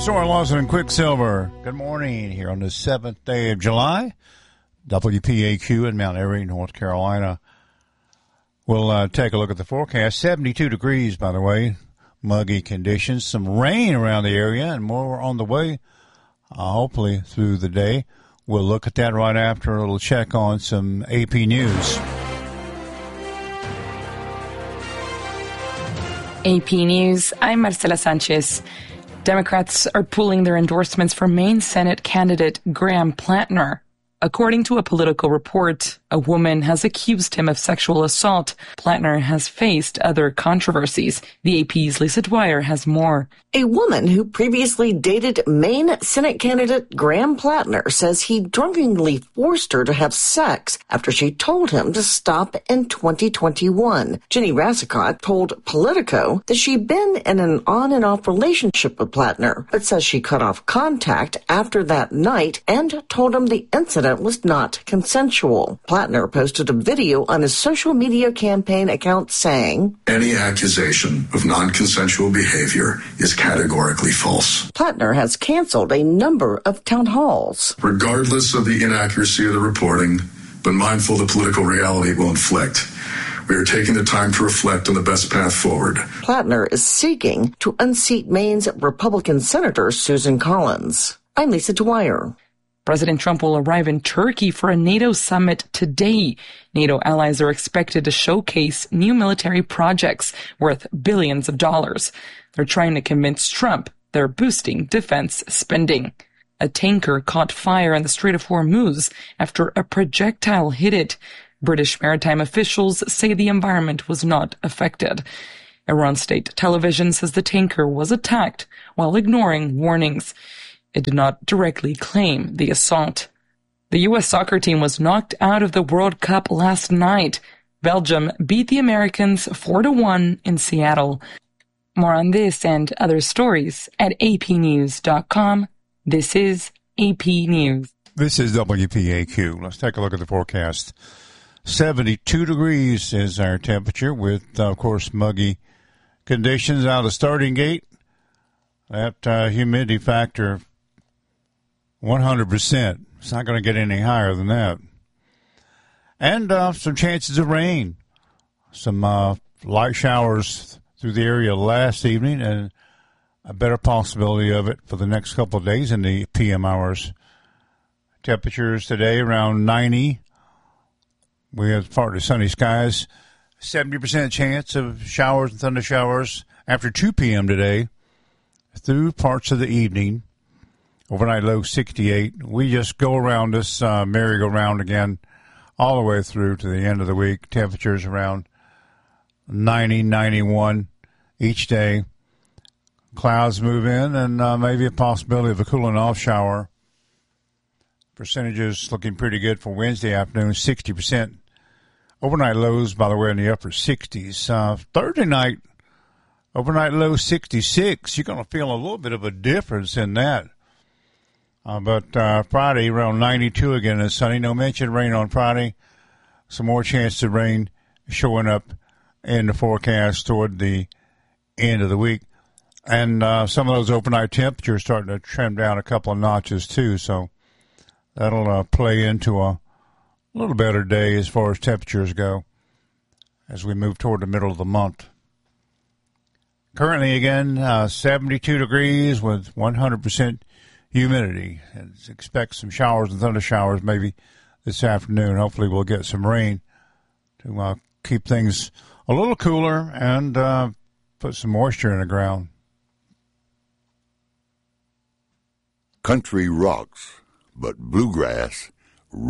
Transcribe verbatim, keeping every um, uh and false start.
Soren Lawson and Quicksilver. Good morning here on the seventh day of July. W P A Q in Mount Airy, North Carolina. We'll uh, take a look at the forecast. seventy-two degrees, by the way. Muggy conditions. Some rain around the area and more on the way, uh, hopefully, through the day. We'll look at that right after a little check on some A P News. A P News, I'm Marcela Sanchez. Democrats are pulling their endorsements for Maine Senate candidate Graham Plantner. According to a Politico report, a woman has accused him of sexual assault. Plantner has faced other controversies. The A P's Lisa Dwyer has more. A woman who previously dated Maine Senate candidate Graham Plantner says he drunkenly forced her to have sex after she told him to stop in twenty twenty-one. Jenny Rassicott told Politico that she'd been in an on and off relationship with Plantner, but says she cut off contact after that night and told him the incident was not consensual. Plantner posted a video on his social media campaign account saying, "Any accusation of non-consensual behavior is categorically false." Plantner has canceled a number of town halls. Regardless of the inaccuracy of the reporting, but mindful of the political reality it will inflict, we are taking the time to reflect on the best path forward. Plantner is seeking to unseat Maine's Republican Senator Susan Collins. I'm Lisa Dwyer. President Trump will arrive in Turkey for a NATO summit today. NATO allies are expected to showcase new military projects worth billions of dollars. They're trying to convince Trump they're boosting defense spending. A tanker caught fire in the Strait of Hormuz after a projectile hit it. British maritime officials say the environment was not affected. Iran state television says the tanker was attacked while ignoring warnings. It did not directly claim the assault. The U S soccer team was knocked out of the World Cup last night. Belgium beat the Americans four to one in Seattle. More on this and other stories at a p news dot com. This is A P News. This is W P A Q. Let's take a look at the forecast. seventy-two degrees is our temperature with, uh, of course, muggy conditions out of the starting gate. That uh, humidity factor, one hundred percent. It's not going to get any higher than that. And uh, some chances of rain. Some uh, light showers through the area last evening and a better possibility of it for the next couple of days in the P M hours. Temperatures today around ninety. We have partly sunny skies. seventy percent chance of showers and thunder showers after two p.m. today through parts of the evening. Overnight low sixty-eight. We just go around this uh, merry-go-round again all the way through to the end of the week. Temperatures around ninety, ninety-one each day. Clouds move in and uh, maybe a possibility of a cooling off shower. Percentages looking pretty good for Wednesday afternoon, sixty percent. Overnight lows, by the way, in the upper sixties. Uh, Thursday night, overnight low sixty-six. You're going to feel a little bit of a difference in that. Uh, but uh, Friday, around ninety-two again, is sunny. No mention of rain on Friday. Some more chance of rain showing up in the forecast toward the end of the week. And uh, some of those overnight temperatures starting to trim down a couple of notches, too. So that'll uh, play into a little better day as far as temperatures go as we move toward the middle of the month. Currently, again, uh, seventy-two degrees with one hundred percent humidity. And expect some showers and thunder showers maybe this afternoon. Hopefully we'll get some rain to uh, keep things a little cooler and uh, put some moisture in the ground. Country rocks, but bluegrass